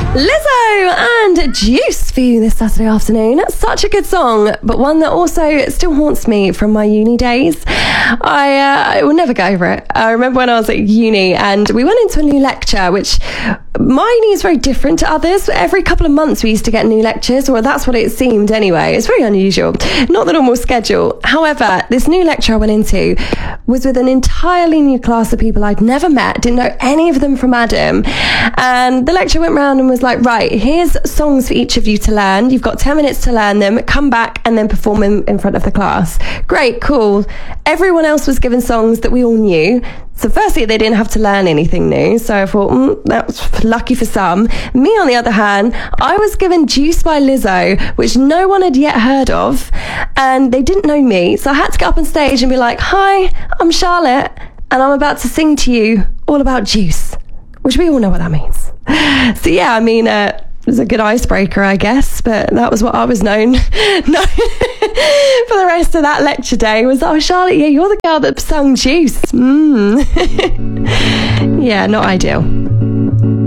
Lizzo and Juice for you this Saturday afternoon. Such a good song, but one that also still haunts me from my uni days. I will never get over it. I remember when I was at uni and we went into a new lecture, which my uni is very different to others. Every couple of months we used to get new lectures, or that's what it seemed anyway. It's very unusual, not the normal schedule. However, this new lecture I went into was with an entirely new class of people I'd never met, didn't know any of them from Adam, and the lecturer went round and was like, right, here's songs for each of you to learn. You've got 10 minutes to learn them, come back and then perform in front of the class. Great, cool. Everyone else was given songs that we all knew. So firstly, they didn't have to learn anything new. So I thought, that was lucky for some. Me, on the other hand, I was given Juice by Lizzo, which no one had yet heard of. And they didn't know me. So I had to get up on stage and be like, hi, I'm Charlotte. And I'm about to sing to you all about Juice, which we all know what that means. So yeah, I mean, it was a good icebreaker, I guess, but that was what I was known for the rest of that lecture day was, oh, Charlotte, yeah, you're the girl that sung Juice. Yeah, not ideal.